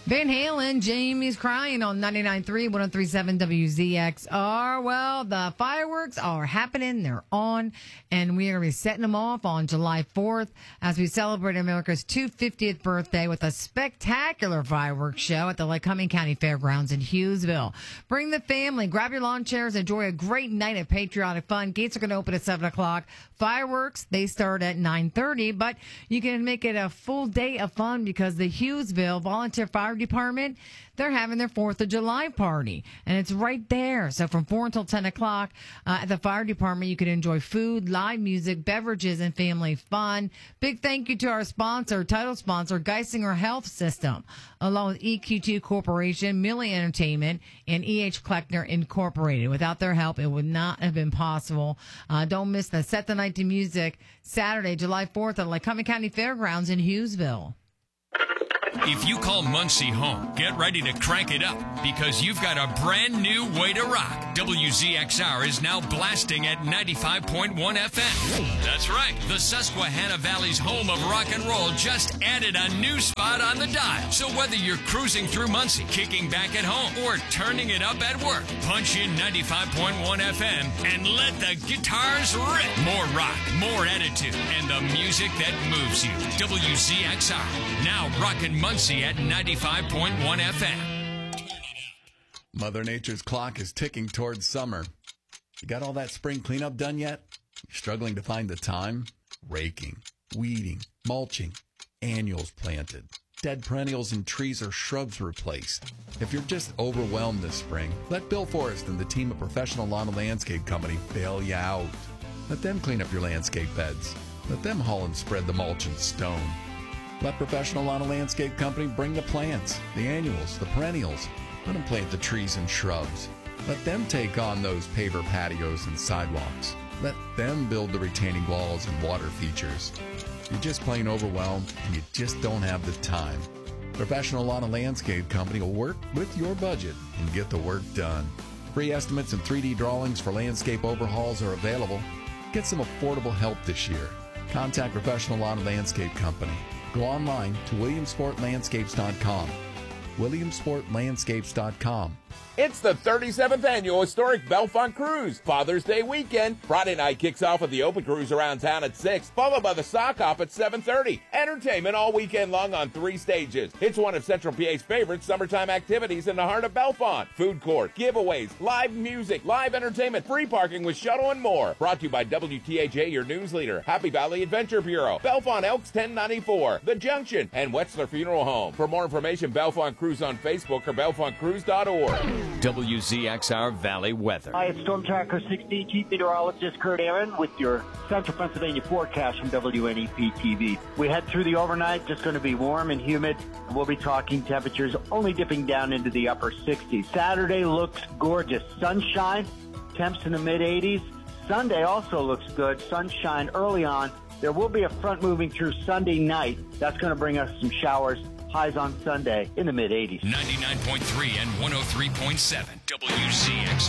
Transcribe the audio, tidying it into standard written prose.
Van Halen, Jamie's Crying on 99.3, 103.7 WZXR. Well, the fireworks are happening. They're on, and we are going to be setting them off on July 4th as we celebrate America's 250th birthday with a spectacular fireworks show at the Lycoming County Fairgrounds in Hughesville. Bring the family, grab your lawn chairs, enjoy a great night of patriotic fun. Gates are going to open at 7 o'clock. Fireworks, they start at 9:30, but you can make it a full day of fun because the Hughesville Volunteer Fire Department, they're having their 4th of July party, and it's right there. So from 4 until 10 o'clock at the fire department, you can enjoy food, live music, beverages, and family fun. Big thank you to our sponsor, title sponsor, Geisinger Health System, along with EQ2 Corporation, Millie Entertainment, and E.H. Kleckner Incorporated. Without their help, it would not have been possible. Don't miss the Set the Night to Music Saturday, July 4th at Lycoming County Fairgrounds in Hughesville. If you call Muncie home, get ready to crank it up because you've got a brand new way to rock. WZXR is now blasting at 95.1 FM. That's right. The Susquehanna Valley's home of rock and roll just added a new spot on the dial. So whether you're cruising through Muncie, kicking back at home, or turning it up at work, punch in 95.1 FM and let the guitars rip. More rock, more attitude, and the music that moves you. WZXR, now rockin' Muncie at 95.1 FM. Mother Nature's clock is ticking towards summer. You got all that spring cleanup done yet? You're struggling to find the time? Raking, weeding, mulching, annuals planted, dead perennials and trees or shrubs replaced. If you're just overwhelmed this spring, let Bill Forrest and the team of Professional Lawn and Landscape Company bail you out. Let them clean up your landscape beds. Let them haul and spread the mulch and stone. Let Professional Lawn and Landscape Company bring the plants, the annuals, the perennials. Let them plant the trees and shrubs. Let them take on those paver patios and sidewalks. Let them build the retaining walls and water features. You're just plain overwhelmed and you just don't have the time. Professional Lawn and Landscape Company will work with your budget and get the work done. Free estimates and 3D drawings for landscape overhauls are available. Get some affordable help this year. Contact Professional Lawn and Landscape Company. Go online to WilliamsportLandscapes.com. WilliamsportLandscapes.com. It's the 37th annual historic Bellefonte Cruise. Father's Day weekend. Friday night kicks off with the open cruise around town at 6, followed by the sock hop at 7:30. Entertainment all weekend long on 3 stages. It's one of Central PA's favorite summertime activities in the heart of Bellefonte. Food court, giveaways, live music, live entertainment, free parking with shuttle and more. Brought to you by WTAJ, your news leader, Happy Valley Adventure Bureau, Bellefonte Elks 1094, The Junction, and Wetzler Funeral Home. For more information, Bellefonte Cruise on Facebook or BellefonteCruise.org. WZXR Valley weather. Hi, it's Storm Tracker 60 Chief Meteorologist Kurt Aaron with your Central Pennsylvania forecast from WNEP TV. We head through the overnight, just going to be warm and humid. We'll be talking temperatures only dipping down into the upper 60s. Saturday looks gorgeous. Sunshine, temps in the mid-80s. Sunday also looks good. Sunshine early on. There will be a front moving through Sunday night. That's going to bring us some showers. Highs on Sunday in the mid-80s. 99.3 and 103.7 WZX.